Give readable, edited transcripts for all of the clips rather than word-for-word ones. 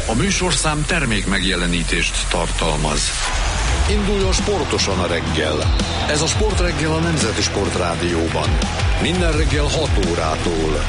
A műsorszám termék megjelenítést tartalmaz. Induljon sportosan a reggel. Ez a Sportreggel a Nemzeti Sportrádióban. Minden reggel 6 órától.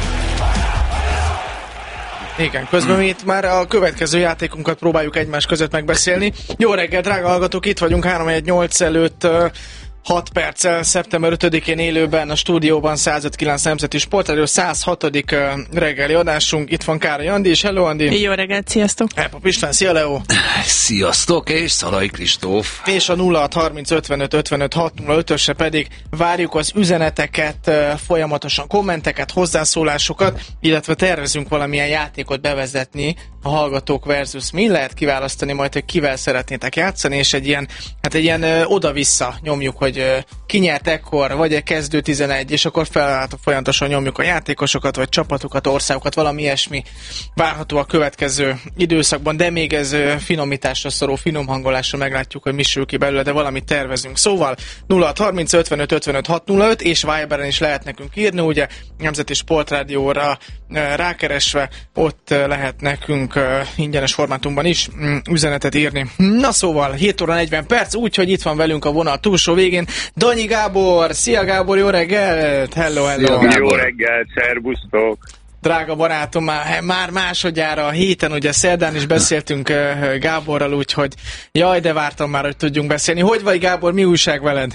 Igen, közben mi itt már a következő játékunkat próbáljuk egymás között megbeszélni. Jó reggel, drága hallgatók, itt vagyunk 3-1-8 előtt 6 perccel, szeptember 5-én élőben a stúdióban 105.9 Nemzeti Sportrádió 106. reggeli adásunk. Itt van Károly Andi, és hello Andi! Jó reggelt, sziasztok! Elpap István, szia Leo! Sziasztok, és Szalai Kristóf! És a 0630 55 55 605-ösre pedig várjuk az üzeneteket, folyamatosan kommenteket, hozzászólásokat, illetve tervezünk valamilyen játékot bevezetni a hallgatók versus mi. Lehet kiválasztani majd, hogy kivel szeretnétek játszani, és egy ilyen oda-vissza nyomjuk, hogy ki nyert ekkor, vagy egy kezdő 11, és akkor folyamatosan nyomjuk a játékosokat, vagy csapatokat, országokat, valami ilyesmi várható a következő időszakban, de még ez finomításra szorul, finomhangolásra, meglátjuk, hogy mi sül ki belőle, de valamit tervezünk. Szóval 0630 55 55 605, és Viberen is lehet nekünk írni, ugye Nemzeti Sportrádióra rákeresve, ott lehet nekünk ingyenes formátumban is üzenetet írni. Na szóval, 7 óra 40 perc, úgyhogy itt van velünk a vonal túlsó végén Danyi Gábor. Szia Gábor, jó reggelt! Hello, hello! Jó reggelt, szervusztok! Drága barátom, már másodjára a héten, ugye szerdán is beszéltünk Gáborral, úgyhogy jaj, de vártam már, hogy tudjunk beszélni. Hogy vagy Gábor, mi újság veled?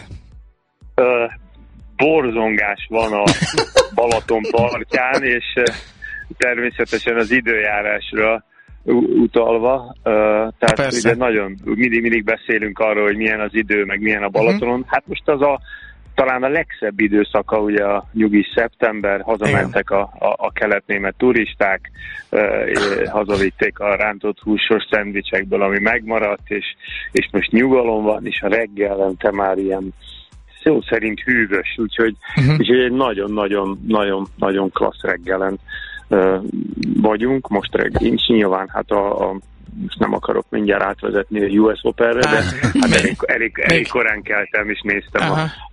Borzongás van a Balaton partján, és természetesen az időjárásra utalva, tehát persze. Ugye nagyon mindig beszélünk arról, hogy milyen az idő, meg milyen a Balatonon. Hát most az talán a legszebb időszaka, ugye a nyugis szeptember, hazamentek a kelet-német turisták, hazavitték a rántott húsos szendvicsekből, ami megmaradt, és most nyugalom van, és a reggelente már ilyen szó szerint hűvös, úgyhogy egy nagyon klassz reggelen vagyunk. Most reggel nyilván, hát most nem akarok mindjárt átvezetni a US Openre, de hát elég korán keltem, és néztem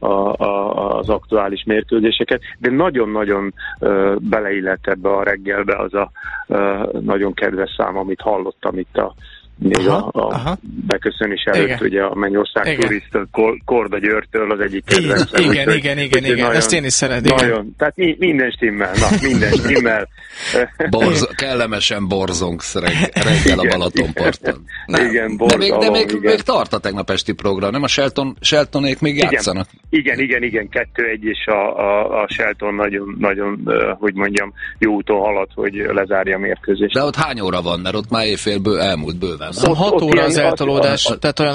az aktuális mérkőzéseket, de nagyon-nagyon beleillett ebbe a reggelbe az a nagyon kedves szám, amit hallottam itt még a beköszönés előtt, igen. Ugye a Mennyország turista Korda Györgytől az egyik kedvencem. Igen, ezt én is szeretem. Nagyon, tehát minden stimmel. Kellemesen borzongsz reggel a Balatonparton. Igen, de még tart a tegnap esti program, nem? A Sheltonék még játszanak? Igen, 2-1, és a Shelton nagyon, hogy mondjam, jó úton halad, hogy lezárja a mérkőzést. De ott hány óra van? Mert ott már éjfél elmúlt bőven. Szóval 6 óra az eltolódás, tehát olyan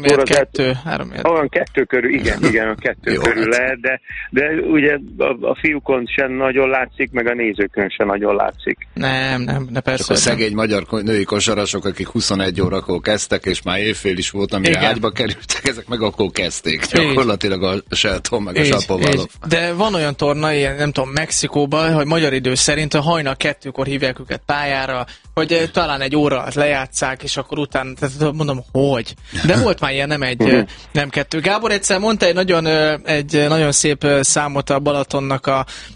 3-2. Olyan 2 körül, igen, a 2 körül lehet, de ugye a fiúkon sem nagyon látszik, meg a nézőkön sem nagyon látszik. Nem, de persze. Csak a szegény magyar női kosarasok, akik 21 órakor kezdtek, és már éjfél is volt, amire ágyba kerültek, ezek meg akkor kezdték. Gyakorlatilag a Shelton meg a Shapovalov. De van olyan torna, ilyen, nem tudom, Mexikóban, hogy magyar idő szerint a hajnal 2-kor hívják őket pályára, hogy talán egy óra alatt lejátszák, és akkor utána, tehát mondom, hogy. De volt már ilyen, nem 2. Gábor egyszer mondta egy nagyon szép számot a Balatonnak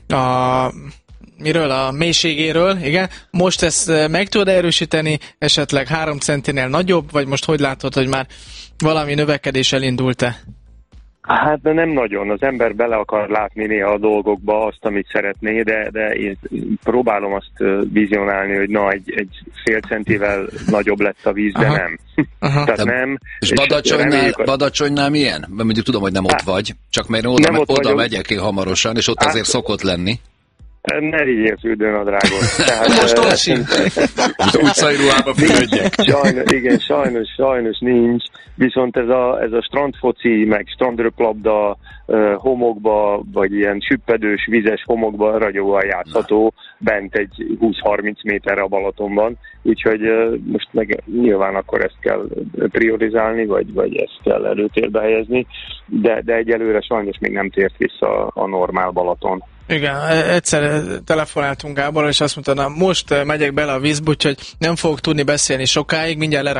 a mélységéről, igen. Most ezt meg tudod erősíteni, esetleg 3 centinél nagyobb, vagy most hogy látod, hogy már valami növekedés elindult-e? Hát de nem nagyon. Az ember bele akar látni néha a dolgokba azt, amit szeretné, de én próbálom azt vizionálni, hogy egy fél centivel nagyobb lett a víz, de nem. Tehát nem. És Badacsonynál milyen? Mert mondjuk tudom, hogy nem ott vagy, csak mert oda megyek én hamarosan, és ott azért szokott lenni. Ne vigyél fürdőnadrágot. Most ott sincs. Utcai ruhába fürödjek. Sajnos nincs. Viszont ez a strandfoci, meg strandröplabda homokba, vagy ilyen süppedős, vizes homokba ragyóan játszható bent egy 20-30 méterre a Balatonban. Úgyhogy most meg nyilván akkor ezt kell priorizálni, vagy ezt kell előtérbe helyezni, de egyelőre sajnos még nem tért vissza a normál Balaton. Igen, egyszer telefonáltunk Gáborral, és azt mondta, na most megyek bele a vízbe, úgyhogy nem fogok tudni beszélni sokáig, mindjárt lerakom.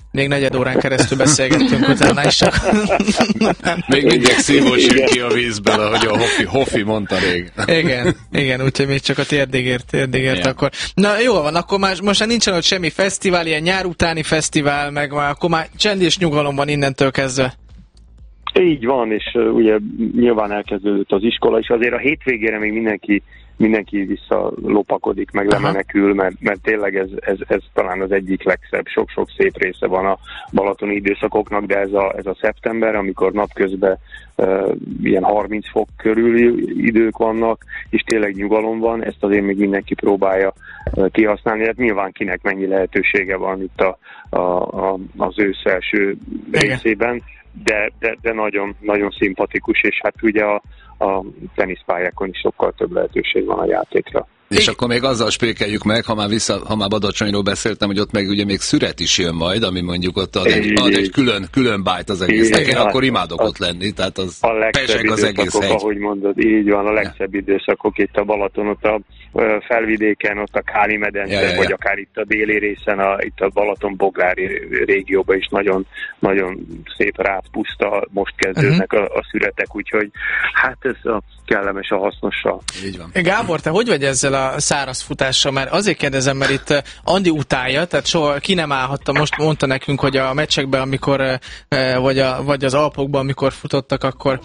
még negyed órán keresztül beszélgettünk utána is. Még mindig szívósünk ki a vízből, ahogy a Hoffi mondta rég. Igen, úgyhogy még csak a térdigért akkor. Na jó van, akkor most nincsen ott semmi fesztivál, ilyen nyár utáni fesztivál, meg akkor már csend és nyugalom van innentől kezdve. Így van, és ugye nyilván elkezdődött az iskola, és azért a hétvégére még mindenki visszalopakodik, meg lemenekül, mert tényleg ez talán az egyik legszebb, sok-sok szép része van a balatoni időszakoknak, de ez a szeptember, amikor napközben ilyen 30 fok körül idők vannak, és tényleg nyugalom van, ezt azért még mindenki próbálja kihasználni. Hát nyilván kinek mennyi lehetősége van itt az ősz első részében, de nagyon, nagyon szimpatikus, és hát ugye a teniszpályákon is sokkal több lehetőség van a játékra. És akkor még azzal spékeljük meg, ha már Badacsonyról beszéltem, hogy ott meg ugye még Szüret is jön majd, ami mondjuk ott ad egy külön bájt az egésznek. Én akkor imádok ott lenni, tehát az peseg az egész hegy. Ahogy mondod, így van, a legszebb időszakok itt a Balaton, ott a felvidéken, ott a Káli medence, vagy akár itt a déli részen, itt a Balaton-Boglári régióban is nagyon, nagyon szép rátpuszta, most kezdődnek a szüretek, úgyhogy hát ez a kellemes a hasznossal. Így van. Gábor, te hogy vagy ezzel a száraz futással? Mert azért kérdezem, mert itt Andi utálja, tehát soha ki nem állhatta. Most mondta nekünk, hogy a meccsekben, amikor vagy az Alpokban, amikor futottak, akkor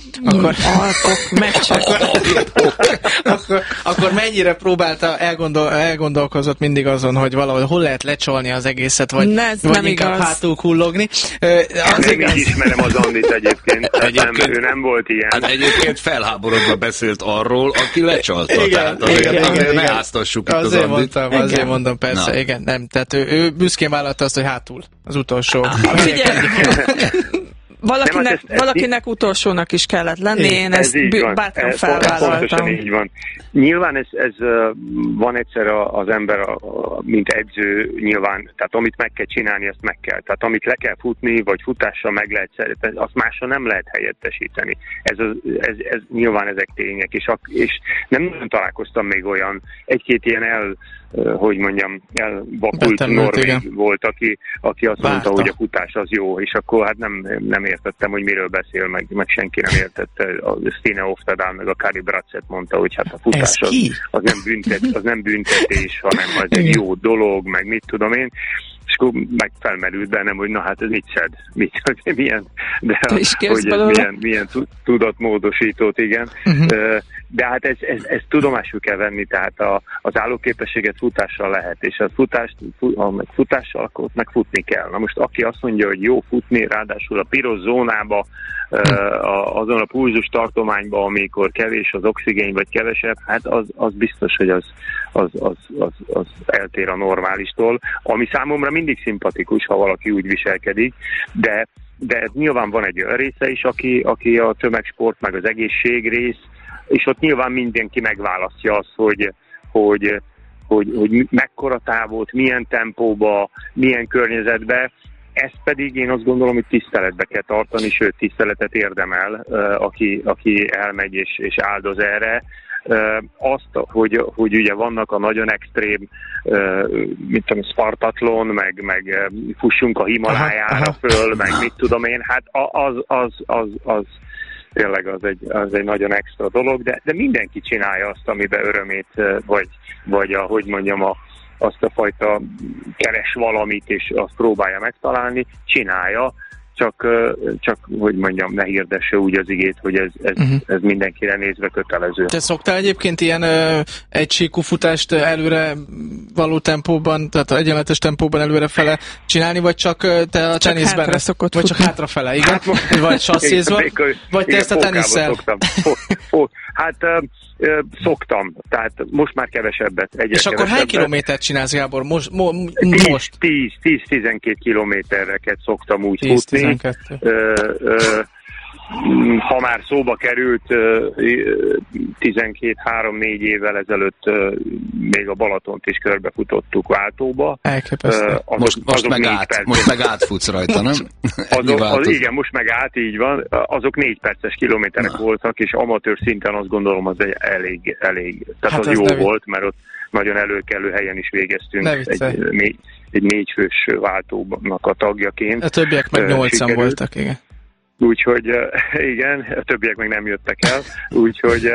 akkor mennyire próbálta, elgondolkozott mindig azon, hogy valahol hol lehet lecsolni az egészet, vagy inkább hátul kullogni. Nem így ismerem az Andit egyébként. Ő nem volt ilyen. Hát egyébként felháborodva beszélt arról, aki lecsalta. Igen, ne áztassuk itt az Andit. Azért mondom, persze, igen, nem. Tehát ő büszkén vállalta azt, hogy hátul az utolsó. Valakinek utolsónak is kellett lenni, én ezt bátran felvállaltam. Pontosan így van. Nyilván ez van egyszer az ember, mint edző, nyilván, tehát amit meg kell csinálni, azt meg kell. Tehát amit le kell futni, vagy futással meg lehet szeretni, azt mással nem lehet helyettesíteni. Ez nyilván ezek tények, és nem találkoztam még olyan, egy-két ilyen elvakult norvég volt, aki azt mondta, hogy a futás az jó, és akkor hát nem értettem, hogy miről beszél, meg senki nem értette. A Stine Oftedal meg a Kari Bracet mondta, hogy hát a futás az nem büntetés, hanem az egy jó dolog, meg mit tudom én. És akkor meg felmerült bennem, hogy na hát ez milyen tudatmódosítót, igen. De hát ez tudomásul kell venni, tehát az állóképességet futással lehet, és a futással akkor meg futni kell. Na most aki azt mondja, hogy jó futni, ráadásul a piros zónába, azon a pulzus tartományban, amikor kevés az oxigén, vagy kevesebb, hát az biztos, hogy az eltér a normálistól, ami számomra mindig szimpatikus, ha valaki úgy viselkedik, de nyilván van egy olyan része is, aki a tömegsport, meg az egészség rész, és ott nyilván mindenki megválasztja azt, hogy mekkora távot, milyen tempóba, milyen környezetbe. Ezt pedig én azt gondolom, hogy tiszteletbe kell tartani, sőt tiszteletet érdemel, aki elmegy és áldoz erre. Azt, hogy ugye vannak a nagyon extrém, mit tudom, Spartatlon, meg fussunk a Himalájára föl, meg mit tudom én, hát az tényleg az egy nagyon extra dolog, de mindenki csinálja azt, amiben örömét, vagy ahogy mondjam, azt a fajta keres valamit, és azt próbálja megtalálni, csinálja, csak hogy mondjam, ne hirdesse úgy az igét, hogy ez mindenkire nézve kötelező. Te szoktál egyébként ilyen egysíkú futást előre való tempóban, tehát egyenletes tempóban előrefele csinálni, vagy csak te a teniszben? Vagy csak hátrafele, igen? Vagy sasszézva? Vagy te ezt a tenisszel? Hát szoktam, tehát most már kevesebbet. És akkor hány kilométert csinálsz, Gábor? Most? 10-12 kilométereket szoktam úgy futni. ha már szóba került, 12-3-4 évvel ezelőtt még a Balatont is körbefutottuk váltóba. Elképesztő. Most meg átfutsz rajta, nem? Igen, most meg át, így van. Azok 4 perces kilométerek voltak, és amatőr szinten azt gondolom, az elég. Tehát hát az jó volt, mert ott nagyon előkelő helyen is végeztünk egy 4 fős váltónak a tagjaként. A többiek meg 8-an voltak, igen. Úgyhogy igen, a többiek meg nem jöttek el, úgyhogy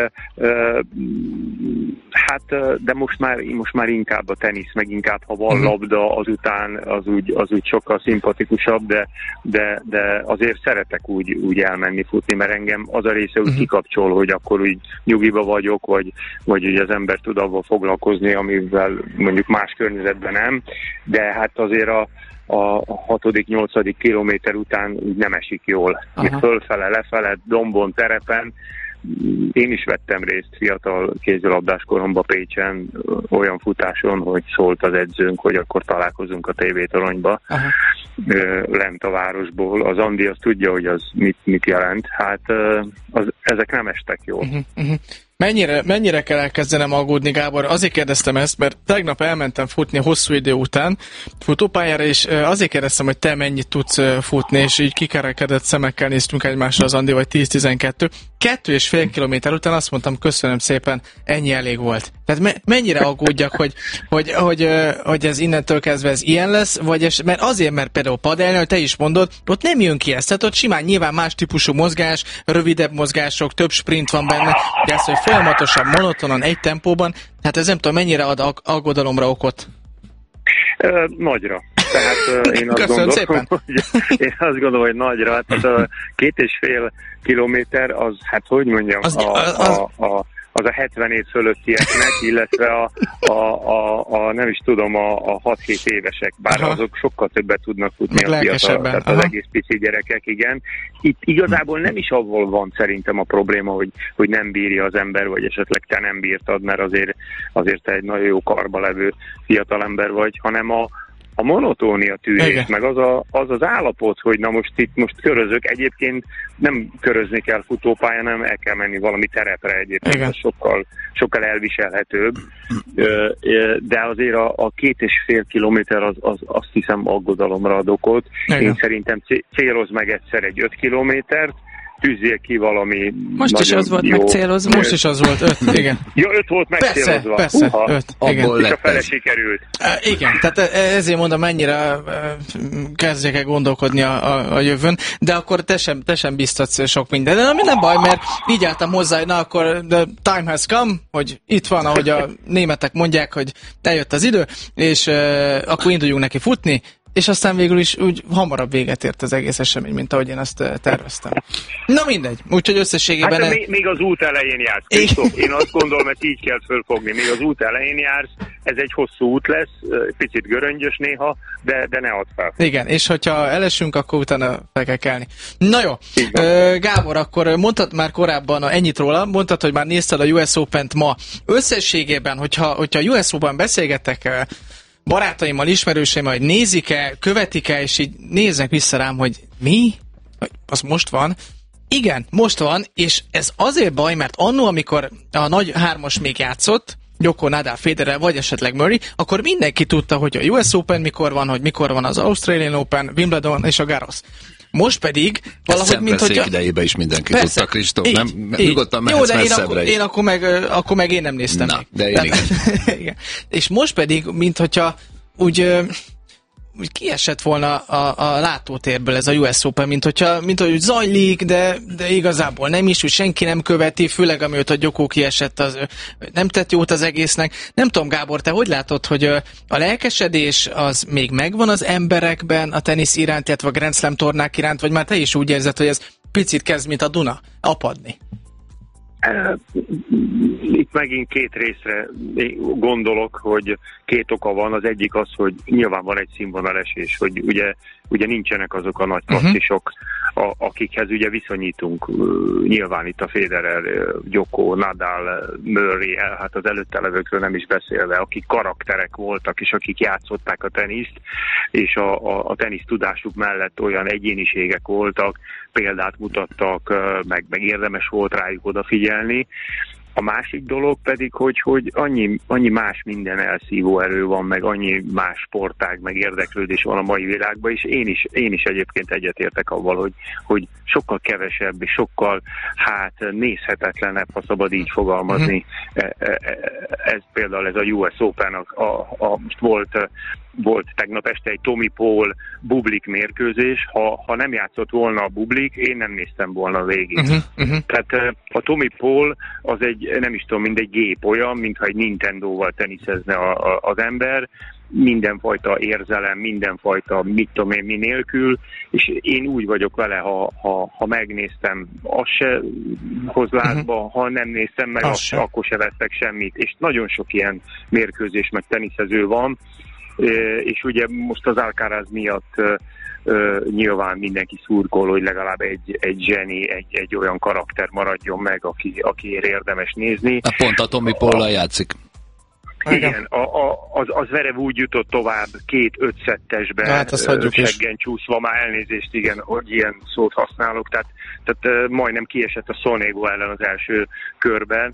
hát, de most már inkább a tenisz, meg inkább ha van labda, azután az úgy sokkal szimpatikusabb, de azért szeretek úgy elmenni futni, mert engem az a része úgy kikapcsol, hogy akkor úgy nyugiba vagyok, vagy úgy az ember tud avval foglalkozni, amivel mondjuk más környezetben nem, de hát azért a 6.-8. kilométer után nem esik jól. Még fölfele, lefele, dombon, terepen. Én is vettem részt fiatal kézilabdás koromban Pécsen olyan futáson, hogy szólt az edzőnk, hogy akkor találkozunk a TV-toronyba lent a városból. Az Andi azt tudja, hogy az mit jelent. Hát ezek nem estek jól. Mennyire kell elkezdenem aggódni, Gábor? Azért kérdeztem ezt, mert tegnap elmentem futni hosszú idő után futópályára, és azért kérdeztem, hogy te mennyit tudsz futni, és így kikerekedett szemekkel néztünk egymásra az Andi, vagy 10-12. 2,5 kilométer után azt mondtam, köszönöm szépen, ennyi elég volt. Tehát mennyire aggódjak, hogy ez innentől kezdve ez ilyen lesz, mert azért, mert például padelni, hogy te is mondod, ott nem jön ki ez. Tehát ott simán nyilván más típusú mozgás, rövidebb mozgások, több sprint van benne, de ez, hogy folyamatosan, monotonan, egy tempóban, hát ez nem tudom, mennyire ad aggodalomra okot? Nagyra. Tehát én azt gondolom, hogy nagyra. Hát 2,5 kilométer az, hát hogy mondjam, az a 70 év fölöttieknek, illetve a nem is tudom, a 6-7 évesek, bár azok sokkal többet tudnak futni a fiatal, tehát az egész pici gyerekek, igen. Itt igazából nem is avval van szerintem a probléma, hogy nem bírja az ember, vagy esetleg te nem bírtad, mert azért te egy nagyon jó karba levő fiatalember vagy, hanem a monotónia tűrés, meg az állapot, hogy na most körözök, egyébként nem körözni kell futópályán, nem el kell menni valami terepre egyébként, sokkal elviselhetőbb, de azért a 2,5 kilométer az azt hiszem aggodalomra ad okot. Én szerintem célozz meg egyszer egy 5 kilométert, tűzzél ki valami. Most is az volt jó. Megcélozva. Most is az volt 5, igen. Ja, 5 volt megcélozva. Persze, 5. Igen. És a fele sikerült. Igen, tehát ezért mondom, mennyire kezdjek el gondolkodni a jövőn, de akkor te sem biztatsz sok minden. De nem baj, mert így álltam hozzá, hogy na akkor the time has come, hogy itt van, ahogy a németek mondják, hogy eljött az idő, és akkor induljunk neki futni, és aztán végül is úgy hamarabb véget ért az egész esemény, mint ahogy én azt terveztem. Na mindegy, úgyhogy összességében... Hát még az út elején jársz, Kristóf. Én azt gondolom, hogy így kell fölfogni. Még az út elején jársz, ez egy hosszú út lesz, picit göröngyös néha, de ne add fel. Igen, és hogyha elesünk, akkor utána fel kell kelni. Na jó, Gábor, akkor mondtad már korábban ennyit róla, mondtad, hogy már nézted a US Open-t ma. Összességében, hogyha a US Open beszélgetek barátaimmal, ismerőseimmel, hogy nézik-e, követik-e, és így néznek vissza rám, hogy mi? Az most van? Igen, most van, és ez azért baj, mert annó, amikor a nagy hármas még játszott, Djoko, Nadal, Federer, vagy esetleg Murray, akkor mindenki tudta, hogy a US Open mikor van, hogy mikor van az Australian Open, Wimbledon és a Garros. Most pedig valahogy, mint hogy... idejében is mindenki tudta, Kristóf, nem? Nyugodtan mehetsz messzebbre is. Én akkor meg én nem néztem még. De én igen. És most pedig, mint hogyha úgy kiesett volna a látótérből ez a US Open, mint hogy zajlik, de igazából nem is, hogy senki nem követi, főleg amióta Djoko kiesett, az nem tett jót az egésznek. Nem tudom, Gábor, te hogy látod, hogy a lelkesedés az még megvan az emberekben a tenisz iránt, illetve a Grand Slam tornák iránt, vagy már te is úgy érzed, hogy ez picit kezd, mint a Duna, apadni? Itt megint két részre gondolok, hogy két oka van. Az egyik az, hogy nyilván van egy színvonalesés, hogy ugye nincsenek azok a nagy klasszisok, akikhez ugye viszonyítunk. Nyilván itt a Federer, Djoko, Nadal, Murray, hát az előtte levőkről nem is beszélve, akik karakterek voltak, és akik játszották a teniszt, és a tenisz tudásuk mellett olyan egyéniségek voltak, példát mutattak, meg érdemes volt rájuk odafigyelni. A másik dolog pedig, hogy annyi más minden elszívó erő van, meg annyi más sportág, meg érdeklődés van a mai világban, és én is egyébként egyetértek avval, hogy sokkal kevesebb, és sokkal nézhetetlenebb, ha szabad így fogalmazni. Ez például ez a US Open, most volt tegnap este egy Tommy Paul Bublik mérkőzés, ha nem játszott volna a Bublik, én nem néztem volna végig. Tehát a Tommy Paul az nem is tudom, mint egy gép, olyan, mintha egy Nintendo-val teniszezne az ember, mindenfajta érzelem, mindenfajta mit tudom én mi nélkül, és én úgy vagyok vele, ha megnéztem, az se hoz lázba, ha nem néztem meg, akkor se vettek semmit, és nagyon sok ilyen mérkőzés meg teniszező van, és ugye most az Alcaraz miatt nyilván mindenki szurkol, hogy legalább egy zseni, egy olyan karakter maradjon meg, akiért érdemes nézni. Pont a Tommy Paul-al játszik. Igen, az Zverev úgy jutott tovább 2-5 szettesbe, seggen csúszva, már elnézést, igen, hogy ilyen szót használok, tehát majdnem kiesett a Sonego ellen az első körben,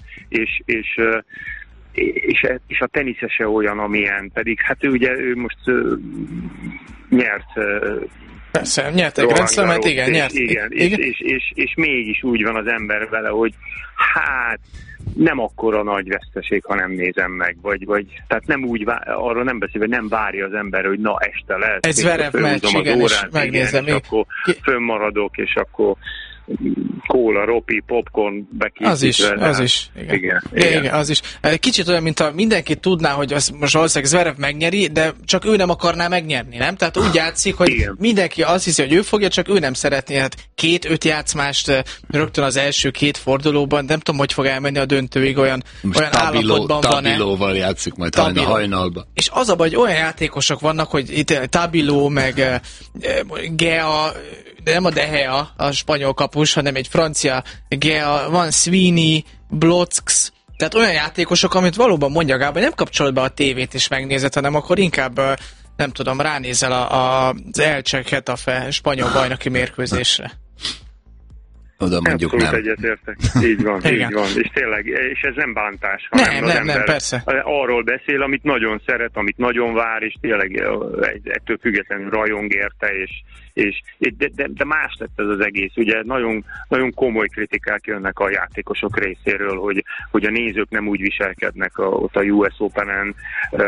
és a teniszese olyan, amilyen, pedig hát ő most nyert. Persze, nyert egy Grand Slamet, igen, nyert. Igen. És mégis úgy van az ember vele, hogy nem akkora nagy veszteség, ha nem nézem meg, vagy tehát nem úgy, arról nem beszél, hogy nem várja az ember, hogy na este lesz. Egy Zverev meccs, igen, és megnézem. És akkor fönnmaradok, és akkor kóla, ropi, popcorn bekészítve. Az is. Igen, az is. Kicsit olyan, mint ha mindenki tudná, hogy az most valószínűleg Zverev megnyeri, de csak ő nem akarná megnyerni, nem? Tehát úgy játszik, hogy mindenki azt hiszi, hogy ő fogja, csak ő nem szeretné. Hát 2-5 játszmást rögtön az első 2 fordulóban, nem tudom, hogy fog elmenni a döntőig, olyan állapotban van. Tabilóval játszik majd hajnalba. És az a baj, hogy olyan játékosok vannak, hogy itt Tabiló, meg Gea, de nem a De Gea, a spanyol kapus, hanem egy francia Gea, van Sweeney, Blockx, tehát olyan játékosok, amit valóban mondja Gábor, nem kapcsolod be a tévét és megnézed, hanem akkor inkább, nem tudom, ránézel az Elche Getafe spanyol bajnoki mérkőzésre. Oda mondjuk abszolút nem. Egyetértek. Így van. És tényleg, és ez nem bántás, hanem az ember persze. arról beszél, amit nagyon szeret, amit nagyon vár, és tényleg ettől függetlenül rajong érte, de más lett ez az egész. Ugye nagyon, nagyon komoly kritikák jönnek a játékosok részéről, hogy a nézők nem úgy viselkednek ott a US Open-en,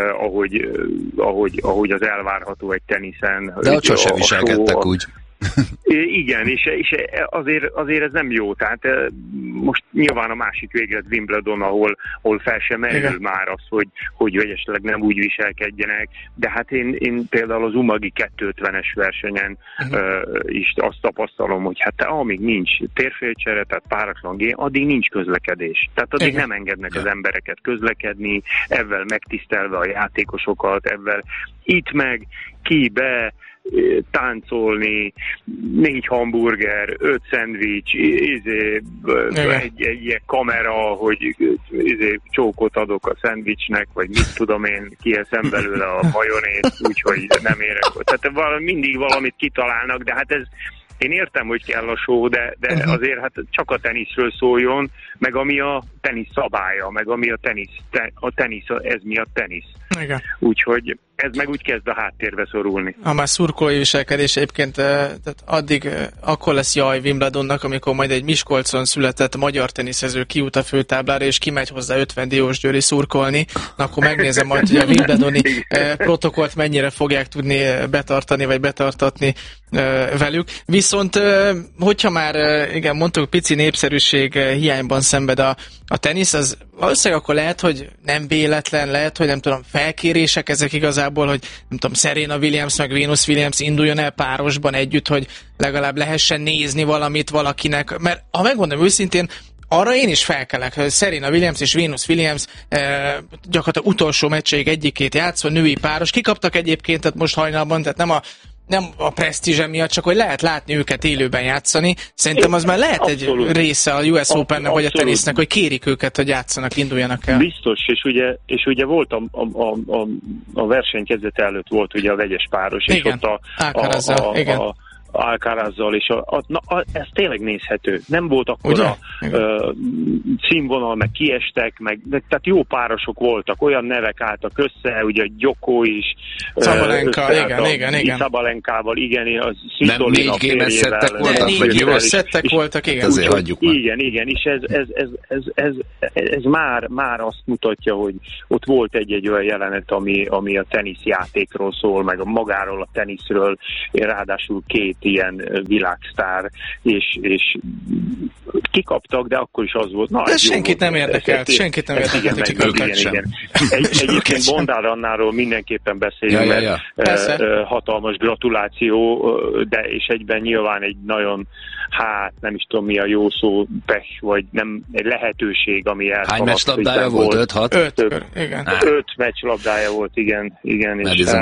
ahogy az elvárható egy teniszen. De ott sosem viselkedtek úgy. Igen, és azért ez nem jó. Tehát most nyilván a másik véglet Wimbledon, ahol fel sem merül már az, hogy esetleg nem úgy viselkedjenek, de hát én például az Umagi 250-es versenyen is azt tapasztalom, hogy hát amíg nincs térfélcsere, tehát páratlan gém, addig nincs közlekedés. Tehát addig nem engednek az embereket közlekedni, ezzel megtisztelve a játékosokat, ezzel itt meg ki táncolni, 4 hamburger, 5 szendvics, egy kamera, hogy csókot adok a szendvicsnek, vagy mit tudom én, kieszem belőle a majonézt, úgyhogy nem érek. Tehát mindig valamit kitalálnak, de hát ez én értem, hogy kell a show, de azért hát csak a teniszről szóljon, meg ami a tenisz szabálya, meg ami a tenisz, ez miatt tenisz. Igen. Úgyhogy ez meg úgy kezd a háttérbe szorulni. Ha már szurkolói viselkedés egyébként, tehát addig akkor lesz jaj Wimbledonnak, amikor majd egy Miskolcon született magyar teniszező kijut a főtáblára, és kimegy hozzá 50 Diósgyőri szurkolni, akkor megnézem majd, hogy a Wimbledoni protokollt mennyire fogják tudni betartani, vagy betartatni velük. Viszont, hogyha már, igen, mondtuk, pici népszerűség hiányban szenved a tenisz, az valószínűleg akkor lehet, hogy nem véletlen, lehet, hogy nem tudom, felkérések ezek igazából, hogy nem tudom, Serena Williams meg Venus Williams induljon el párosban együtt, hogy legalább lehessen nézni valamit valakinek, mert ha megmondom őszintén, arra én is felkelek, hogy Serena Williams és Venus Williams gyakorlatilag utolsó meccseig egyikét játszva, női páros. Kikaptak egyébként, tehát most hajnalban, tehát nem a presztízse miatt, csak hogy lehet látni őket élőben játszani. Szerintem az már lehet egy része a US Opennek vagy a tenisznek, hogy kérik őket, hogy játszanak, induljanak el. Biztos, és ugye volt a verseny kezdete előtt volt ugye a vegyes páros, igen, és ott Alcarazzal, és ez tényleg nézhető. Nem volt akkora színvonal, meg kiestek, tehát jó párosok voltak, olyan nevek álltak össze, ugye Gyoko is. Szabalenka, igen. Szabalenkával, igen, az Svitolina férjével. Négy szettek voltak, igen. Azért hagyjuk már. Igen, és ez már azt mutatja, hogy ott volt egy olyan jelenet, ami a teniszjátékról szól, meg magáról a teniszről, ráadásul két ilyen világsztár, és kikaptak, de akkor is az volt. Ez senkit nem érdekelt, hogy kikaptak sem. Egyébként Bondár Annáról mindenképpen beszélünk, mert hatalmas gratuláció, de és egyben nyilván egy nagyon, nem is tudom mi a jó szó, pech, vagy nem egy lehetőség, ami elszaladt. Hány meccslabdája volt? 5-6? 5 meccslabdája volt, igen. Madison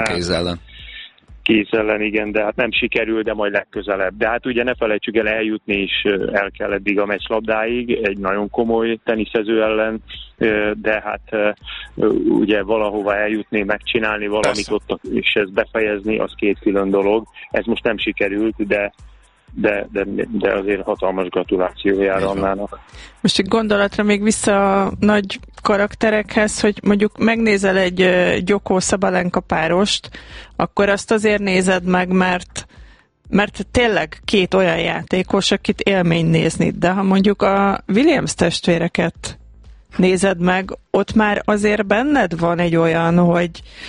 Kéz ellen, igen, de hát nem sikerül, de majd legközelebb. De hát ugye ne felejtsük el, eljutni is el kell eddig a meccslabdáig, egy nagyon komoly teniszező ellen, de hát ugye valahova eljutni, megcsinálni valamit ott, és ezt befejezni, az két külön dolog. Ez most nem sikerült, de azért hatalmas gratuláció jár Annának. Most egy gondolatra még vissza a nagy karakterekhez, hogy mondjuk megnézel egy Gyoko Szabalenka párost, akkor azt azért nézed meg, mert tényleg két olyan játékos, akit élmény nézni, de ha mondjuk a Williams testvéreket nézed meg, ott már azért benned van egy olyan, hogy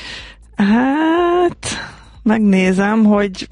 megnézem, hogy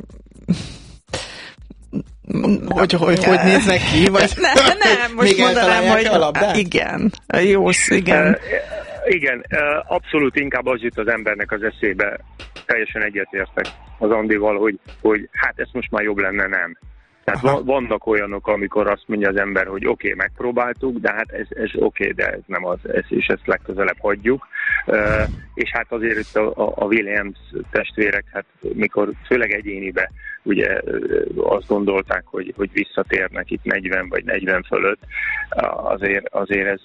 néznek ki, vagy nem, most mondanám, hogy igen, jó, igen. Igen, abszolút inkább az jut az embernek az eszébe, teljesen egyetértek az Andival, hogy hát ez most már jobb lenne, nem. Tehát vannak olyanok, amikor azt mondja az ember, hogy oké, megpróbáltuk, de hát ez oké, de ez nem az, és ezt legközelebb hagyjuk. És hát azért itt a Williams testvérek, hát mikor főleg egyénibe ugye azt gondolták, hogy visszatérnek itt 40 vagy 40 fölött, azért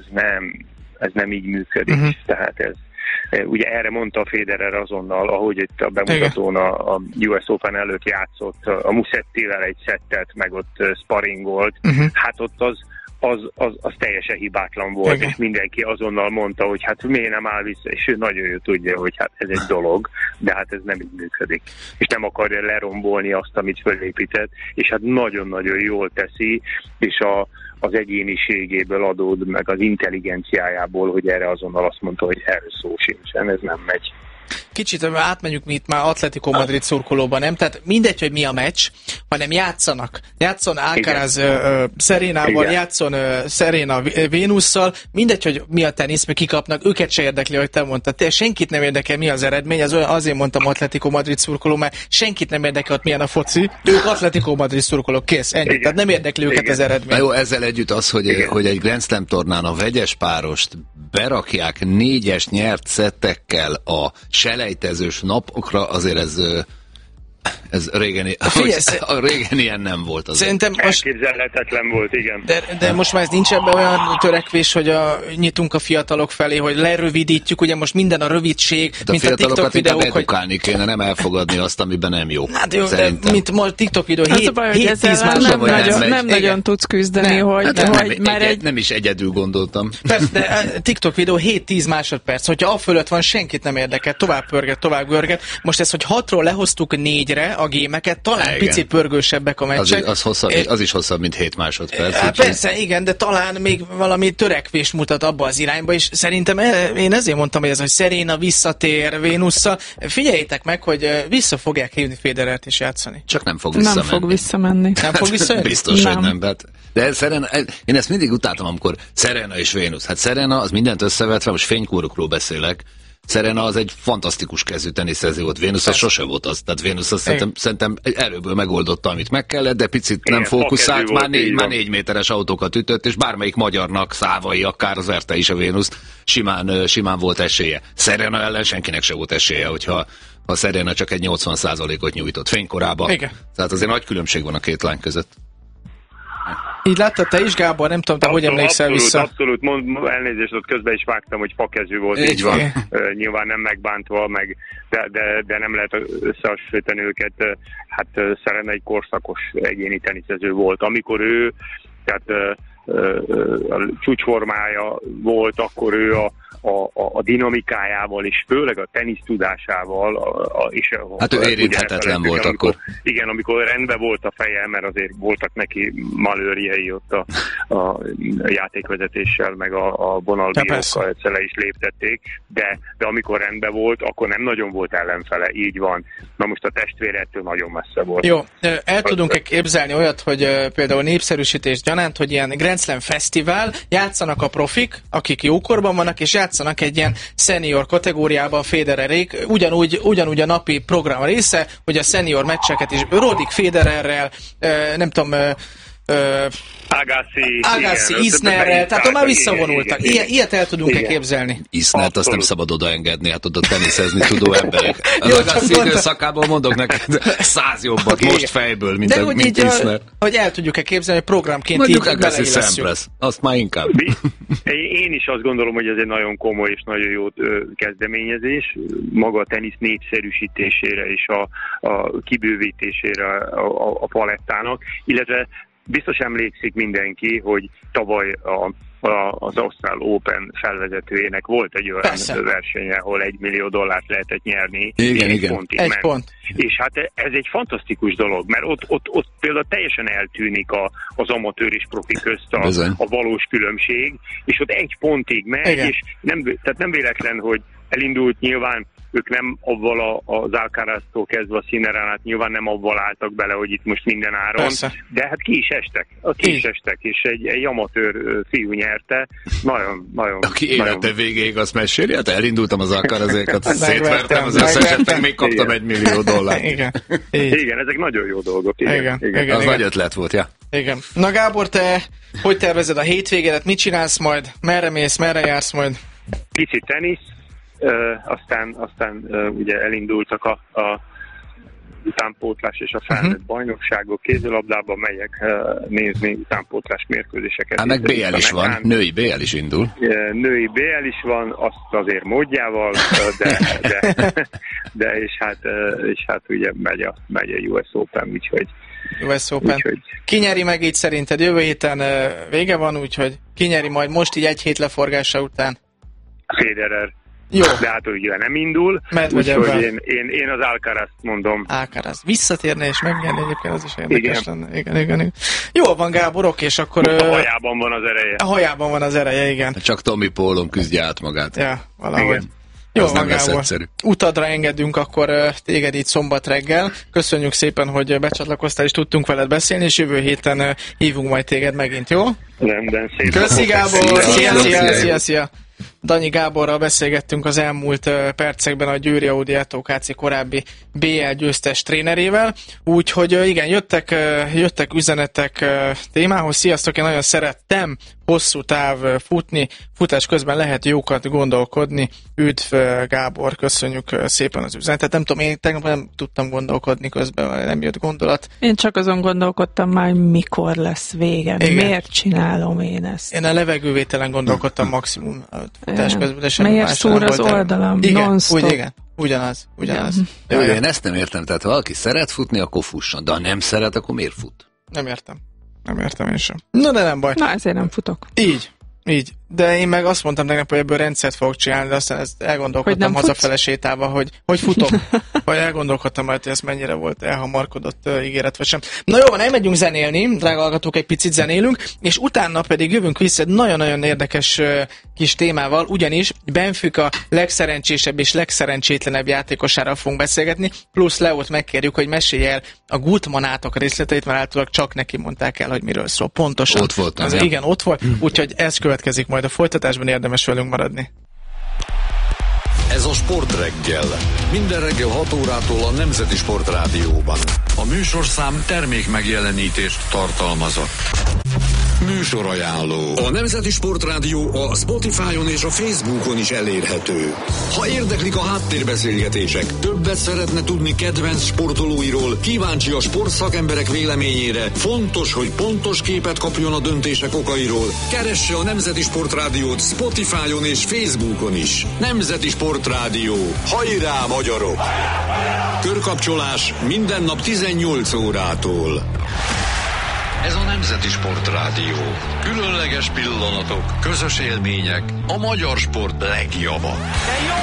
ez nem így működik. Tehát ez ugye erre mondta a Federer azonnal, ahogy itt a bemutatón a US Open előtt játszott a Musettivel egy szettet, meg ott sparringolt, hát ott az teljesen hibátlan volt, és mindenki azonnal mondta, hogy hát miért nem áll vissza, és ő nagyon jól tudja, hogy hát ez egy dolog, de hát ez nem így működik. És nem akarja lerombolni azt, amit fölépített, és hát nagyon-nagyon jól teszi, és az egyéniségéből adód, meg az intelligenciájából, hogy erre azonnal azt mondta, hogy erről szó sincsen, ez nem megy. Kicsit átmenjük mi itt már Atletico Madrid szurkolóban, nem? Tehát mindegy, hogy mi a meccs, hanem játszanak. Játszon Alcaraz Serenával, játszon Serena Venusszal, mindegy, hogy mi a tenisz, meg kikapnak, őket se érdekli, hogy te mondtad. Senkit nem érdekel, mi az eredmény, azért mondtam Atletico Madrid szurkoló, mert senkit nem érdekel, hogy milyen a foci. Ők Atletico Madrid szurkolók, kész, ennyi. Tehát nem érdekli őket az eredmény. Na jó, ezzel együtt az, hogy egy Grand Slam tornán a vegyes párost berakják 4-es nyert szettekkel a selejtezős napokra, azért ez régen ilyen nem volt azért. Szerintem most elképzelhetetlen volt, igen. De most már ez nincs ebben olyan törekvés, hogy nyitunk a fiatalok felé, hogy lerövidítjük, ugye most minden a rövidség, de mint a TikTok videók, hogy edukálni kéne, nem elfogadni azt, amiben nem jó. Hát jó, de mint a TikTok videó, 7-10 másodperc. Nem nagyon tudsz küzdeni, hogy már nem is egyedül gondoltam. Persze, de TikTok videó 7-10 másodperc, hogyha a fölött van, senkit nem érdekel, tovább görget. Most ez, hogy 6-ról lehoztuk 4-re a gémeket, talán picit pörgősebbek a meccsek. Az is hosszabb, mint 7 másodperc. Persze, igen, de talán még valami törekvés mutat abba az irányba, és szerintem én ezért mondtam, hogy ez, hogy Serena visszatér Venusszal. Figyeljétek meg, hogy vissza fogják hívni Federert is játszani. Csak nem fog visszamenni. Nem fog visszamenni. Nem fog visszamenni? Biztos, hogy nem. De Serena, én ezt mindig utáltam, amikor Serena és Venus. Hát Serena az mindent összevetve, most fénykórukról beszélek, Serena az egy fantasztikus kezű teniszező volt, Venus az sose volt az, tehát Venus az szerintem erőből megoldotta, amit meg kellett, de picit nem fókuszált, már 4 méteres autókat ütött, és bármelyik magyarnak, Szávai, akár az verte is a Venust, simán volt esélye. Serena ellen senkinek se volt esélye, hogyha a Serena csak egy 80%-ot nyújtott fénykorában. Igen. Tehát azért nagy különbség van a két lány között. Így láttad te is, Gábor? Nem tudom, te hogy emlékszel vissza? Abszolút, elnézést, ott közben is vágtam, hogy fakezű volt. Így van. Nyilván nem megbántva, de nem lehet összehasonlítani őket. Hát Serena egy korszakos egyéni teniszező volt. Amikor ő, tehát a csúcsformája volt, akkor ő a dinamikájával, és főleg a tenisz tudásával. Hát ő érinthetetlen volt akkor. Igen, amikor rendben volt a feje, mert azért voltak neki malőrjei ott a játékvezetéssel, meg a vonalbírókkal egyszer le is léptették, de amikor rendben volt, akkor nem nagyon volt ellenfele, így van. Na most a testvére ettől nagyon messze volt. Jó, el tudunk-e képzelni olyat, hogy például népszerűsítés gyanánt, hogy ilyen Grand Slam fesztivál, játszanak a profik, akik jókorban vannak, és játszanak egy ilyen senior kategóriában Federerék, ugyanúgy a napi program része, hogy a senior meccseket is Rodik Federerrel, nem tudom, Agassi, Isnerrel, tehát már visszavonultak. Ilyet el tudunk-e képzelni? Isnert azt nem szabad odaengedni, hát oda teniszezni tudó emberek. Az Agassi időszakában mondok neked 100 jobbat most fejből, mint Isner. Hogy el tudjuk-e képzelni, hogy programként mondjuk így beleillesszük. Azt már inkább. Én is azt gondolom, hogy ez egy nagyon komoly és nagyon jó kezdeményezés. Maga a tenisz népszerűsítésére és a kibővítésére a palettának, illetve biztos emlékszik mindenki, egy tavaly az Ausztrál Open felvezetőjének volt egy olyan versenye, ahol $1 millió lehetett nyerni. Igen. Egy pont. És hát ez egy fantasztikus dolog, mert ott például teljesen eltűnik az amatőr és profi közt a valós különbség, és ott 1 pontig megy, és nem véletlen, hogy elindult nyilván. Ők nem avval az Alcaraztól kezdve a Sinneránát nyilván nem avval álltak bele, hogy itt most minden áron, persze. De hát ki is estek, és egy amatőr fiú nyerte, nagyon. Aki élete végéig azt meséli, hát elindultam az Alcarazékat, szétvertem az összeset, még kaptam $1 millió. Igen, ezek nagyon jó dolgok. Igen. Az nagy ötlet volt, ja. Igen. Na Gábor, te hogy tervezed a hétvégédet, mit csinálsz majd, merre mész, merre jársz majd? Kicsit tenisz, aztán ugye elindultak a utánpótlás és a felnőtt bajnokságok, kézilabdában megyek nézni utánpótlás mérkőzéseket. Hát meg BL is van, női BL is indul. Női BL is van, azt azért módjával, de és hát ugye megy a US Open, úgyhogy US Open. Ki nyeri meg így szerinted? Jövő héten vége van, úgyhogy ki nyeri majd most így 1 hét leforgása után? Federer. Jó. De hát ugye nem indul, úgyhogy én az Alcarazt mondom. Alcaraz. Visszatérne és megnyerni egyébként, az is érdekes lenne. Igen. Jól van, Gáborok, és akkor... A hajában van az ereje. A hajában van az ereje, igen. Csak Tommy Pólom küzdje át magát. Ja, valahogy. Igen. Jó van, Gábor. Utadra engedünk akkor téged itt szombat reggel. Köszönjük szépen, hogy becsatlakoztál, és tudtunk veled beszélni, és jövő héten hívunk majd téged megint, jó? Rendben, szépen. Köszi, Gábor! Szia! Danyi Gáborral beszélgettünk az elmúlt percekben a Győri Audi Ato KC korábbi BL győztes trénerével, úgyhogy igen, jöttek üzenetek témához. Sziasztok, én nagyon szerettem hosszú táv futni, futás közben lehet jókat gondolkodni. Üdv, Gábor, köszönjük szépen az üzenetet. Nem tudom, én tegnap nem tudtam gondolkodni közben, nem jött gondolat. Én csak azon gondolkodtam már, mikor lesz vége, igen. Miért csinálom én ezt. Én a levegővételen gondolkodtam maximum futás közben, de semmi más nem volt. Miért szúr az oldalam, non-stop. Igen, ugyanaz. Jó, én ezt nem értem, tehát ha valaki szeret futni, akkor fusson, de ha nem szeret, akkor miért fut? Nem értem én sem. Na, de nem baj. Na, ezért nem futok. Így. De én meg azt mondtam tegnap, hogy ebből rendszert fogok csinálni, de aztán ezt elgondolkodtam hazafele sétálva, hogy futok. Vagy elgondolkodtam majd, hogy ez mennyire volt elhamarkodott ígéret, vagy sem. Na jó van, elmegyünk zenélni, drága hallgatók, egy picit zenélünk, és utána pedig jövünk vissza egy nagyon-nagyon érdekes kis témával, ugyanis Benfica legszerencsésebb és legszerencsétlenebb játékosára fogunk beszélgetni, plusz Leót megkérjük, hogy mesélj el a Gutmanátok részleteit, mert általában csak neki mondták el, hogy miről szól. Pontosan. Ott voltam. Igen, ott volt, úgyhogy ez következik majd a folytatásban, érdemes velünk maradni. Ez a Sportreggel. Minden reggel 6 órától a Nemzeti Sportrádióban. A műsorszám termék megjelenítést tartalmazott. Műsorajánló. A Nemzeti Sportrádió a Spotify-on és a Facebookon is elérhető. Ha érdeklik a háttérbeszélgetések, többet szeretne tudni kedvenc sportolóiról, kíváncsi a sportszakemberek véleményére, fontos, hogy pontos képet kapjon a döntések okairól, keresse a Nemzeti Sportrádiót Spotify-on és Facebookon is. Nemzeti Sportrádió. Hajrá, magyarok! Körkapcsolás minden nap 18 órától. Ez a Nemzeti Sportrádió. Különleges pillanatok, közös élmények, a magyar sport legjava.